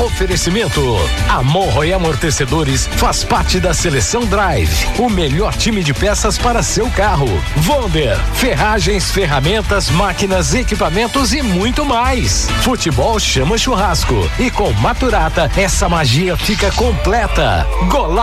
Oferecimento: Amorro e Amortecedores faz parte da Seleção Drive, o melhor time de peças para seu carro. Wonder, ferragens, ferramentas, máquinas, equipamentos e muito mais. Futebol chama churrasco e com Maturata essa magia fica completa. Golá